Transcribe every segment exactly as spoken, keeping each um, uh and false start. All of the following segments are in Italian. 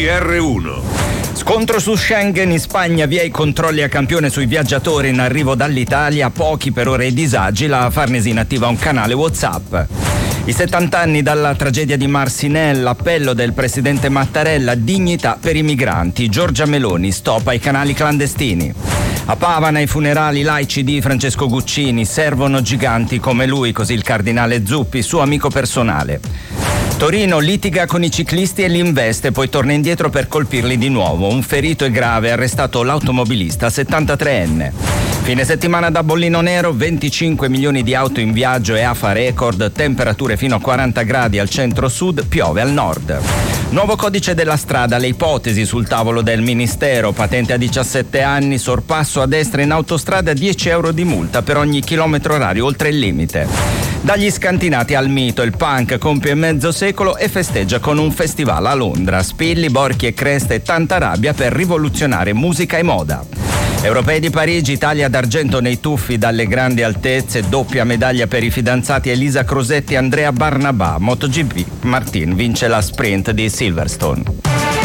R uno. Scontro su Schengen, in Spagna via i controlli a campione sui viaggiatori in arrivo dall'Italia, pochi per ora i disagi, la Farnesina attiva un canale WhatsApp. I settanta anni dalla tragedia di Marcinelle, l'appello del presidente Mattarella, dignità per i migranti, Giorgia Meloni, stop ai canali clandestini. A Pavana i funerali laici di Francesco Guccini, servono giganti come lui, così il cardinale Zuppi, suo amico personale. Torino litiga con i ciclisti e li investe, poi torna indietro per colpirli di nuovo. Un ferito e grave, arrestato l'automobilista settantatreenne. Fine settimana da bollino nero, venticinque milioni di auto in viaggio e A F A record, temperature fino a quaranta gradi al centro-sud, piove al nord. Nuovo codice della strada, le ipotesi sul tavolo del Ministero, patente a diciassette anni, sorpasso a destra in autostrada, dieci euro di multa per ogni chilometro orario oltre il limite. Dagli scantinati al mito, il punk compie mezzo secolo e festeggia con un festival a Londra. Spilli, borchi e creste e tanta rabbia per rivoluzionare musica e moda. Europei di Parigi, Italia d'argento nei tuffi dalle grandi altezze, doppia medaglia per i fidanzati Elisa Crosetti e Andrea Barnabà. MotoGP, Martin vince la sprint di Silverstone.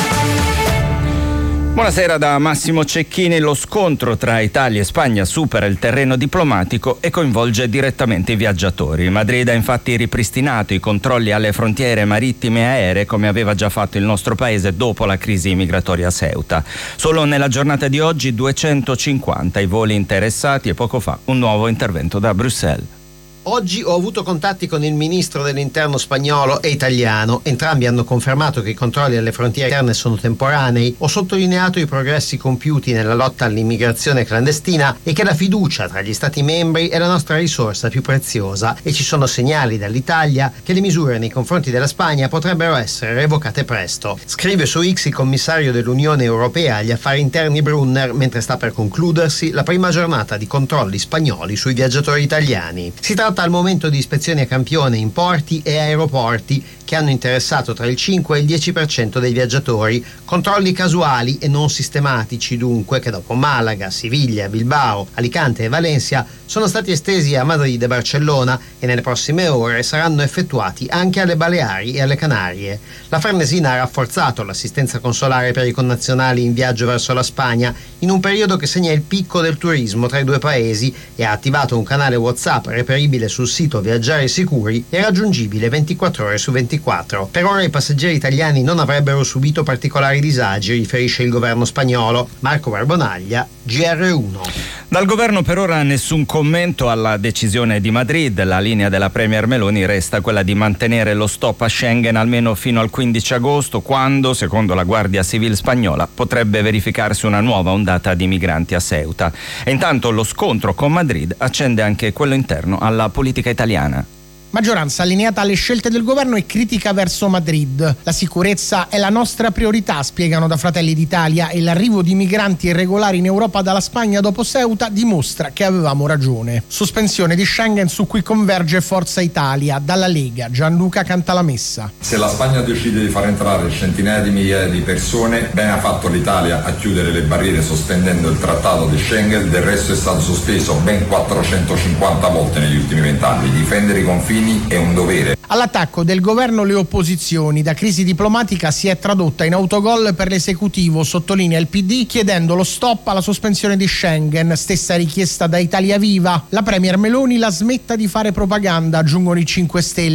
Buonasera da Massimo Cecchini. Lo scontro tra Italia e Spagna supera il terreno diplomatico e coinvolge direttamente i viaggiatori. Madrid ha infatti ripristinato i controlli alle frontiere marittime e aeree come aveva già fatto il nostro paese dopo la crisi migratoria a Ceuta. Solo nella giornata di oggi duecentocinquanta i voli interessati e poco fa un nuovo intervento da Bruxelles. Oggi ho avuto contatti con il ministro dell'interno spagnolo e italiano. Entrambi hanno confermato che i controlli alle frontiere interne sono temporanei. Ho sottolineato i progressi compiuti nella lotta all'immigrazione clandestina e che la fiducia tra gli Stati membri è la nostra risorsa più preziosa, e ci sono segnali dall'Italia che le misure nei confronti della Spagna potrebbero essere revocate presto. Scrive su X il commissario dell'Unione Europea agli affari interni Brunner mentre sta per concludersi la prima giornata di controlli spagnoli sui viaggiatori italiani. Si tratta al momento di ispezioni a campione in porti e aeroporti che hanno interessato tra il cinque e il dieci per cento dei viaggiatori, controlli casuali e non sistematici dunque, che dopo Malaga, Siviglia, Bilbao, Alicante e Valencia sono stati estesi a Madrid e Barcellona e nelle prossime ore saranno effettuati anche alle Baleari e alle Canarie. La Farnesina ha rafforzato l'assistenza consolare per i connazionali in viaggio verso la Spagna in un periodo che segna il picco del turismo tra i due paesi e ha attivato un canale WhatsApp reperibile sul sito Viaggiare Sicuri e raggiungibile ventiquattro ore su ventiquattro. Per ora i passeggeri italiani non avrebbero subito particolari disagi, riferisce il governo spagnolo. Marco Barbonaglia, G R uno. Dal governo per ora nessun commento alla decisione di Madrid. La linea della Premier Meloni resta quella di mantenere lo stop a Schengen almeno fino al quindici agosto, quando, secondo la Guardia Civil spagnola, potrebbe verificarsi una nuova ondata di migranti a Ceuta. E intanto lo scontro con Madrid accende anche quello interno alla politica italiana. Maggioranza allineata alle scelte del governo e critica verso Madrid. La sicurezza è la nostra priorità, spiegano da Fratelli d'Italia, e l'arrivo di migranti irregolari in Europa dalla Spagna dopo Ceuta dimostra che avevamo ragione. Sospensione di Schengen su cui converge Forza Italia. Dalla Lega, Gianluca Cantalamessa. Se la Spagna decide di far entrare centinaia di migliaia di persone, bene ha fatto l'Italia a chiudere le barriere sospendendo il trattato di Schengen. Del resto è stato sospeso ben quattrocentocinquanta volte negli ultimi vent'anni. Difendere i confini è un dovere. All'attacco del governo le opposizioni. Da crisi diplomatica si è tradotta in autogol per l'esecutivo, sottolinea il P D, chiedendo lo stop alla sospensione di Schengen, stessa richiesta da Italia Viva. La Premier Meloni la smetta di fare propaganda, aggiungono i cinque Stelle.